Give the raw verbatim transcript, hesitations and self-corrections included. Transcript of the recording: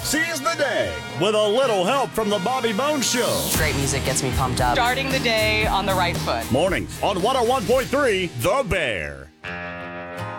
Seize the day with a little help from the Bobby Bones Show. Great music gets me pumped up. Starting the day on the right foot. Mornings on one oh one point three The Bear.